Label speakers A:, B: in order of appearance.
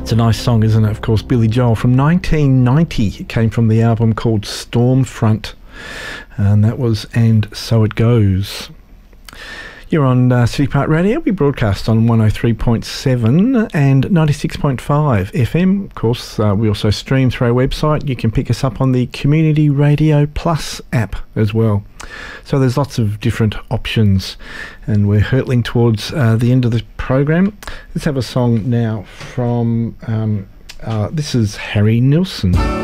A: It's a nice song, isn't it? Of course, Billy Joel from 1990. It came from the album called Stormfront, and that was And So It Goes. You're on City Park Radio. We broadcast on 103.7 and 96.5 FM. Of course, we also stream through our website. You can pick us up on the Community Radio Plus app as well. So there's lots of different options, and we're hurtling towards the end of the program. Let's have a song now from, this is Harry Nilsson.